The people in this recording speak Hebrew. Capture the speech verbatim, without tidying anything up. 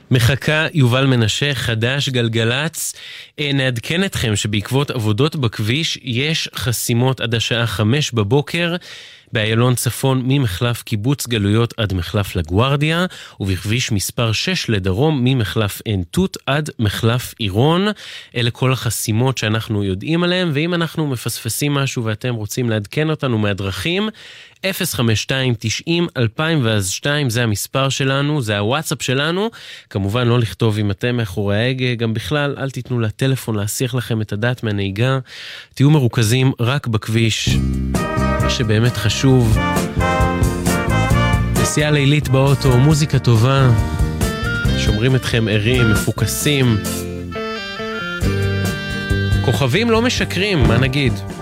מחכה יובל מנשה, חדש גלגלץ. נעדכן אתכם שבעקבות עבודות בכביש יש חסימות עד השעה חמש בבוקר, באיילון צפון ממחלף קיבוץ גלויות עד מחלף לגוארדיה, ובכביש מספר שש לדרום ממחלף עין תות עד מחלף עירון. אלה כל החסימות שאנחנו יודעים עליהם, ואם אנחנו מפספסים משהו ואתם רוצים לעדכן אותנו מהדרכים, אפס חמש שתיים תשעים אלפיים ואז שתיים, זה המספר שלנו, זה הוואטסאפ שלנו. כמובן לא לכתוב אם אתם מאחורי ההגה, גם בכלל אל תיתנו לטלפון להסיח לכם את הדעת מהנהיגה, תהיו מרוכזים רק בכביש, מה שבאמת חשוב. נסיעה לילית באוטו, מוזיקה טובה, שומרים אתכם ערים, מפוקסים, כוכבים לא משקרים, מה נגיד?